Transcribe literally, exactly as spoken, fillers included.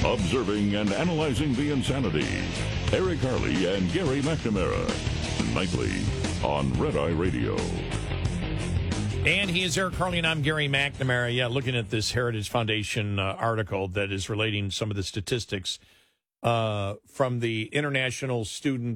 Observing and analyzing the insanity. Eric Harley and Gary McNamara. Nightly on Red Eye Radio. And he is Eric Harley, and I'm Gary McNamara. Yeah, looking at this Heritage Foundation uh, article that is relating some of the statistics uh, from the International Student